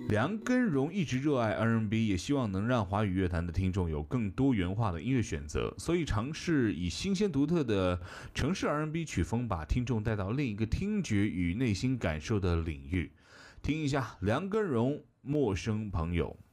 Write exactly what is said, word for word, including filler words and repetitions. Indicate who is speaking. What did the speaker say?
Speaker 1: 梁根荣一直热爱 R and B， 也希望能让华语乐坛的听众有更多元化的音乐选择，所以尝试以新鲜独特的城市 R and B 曲风，把听众带到另一个听觉与内心感受的领域。听一下梁根荣《陌生朋友》。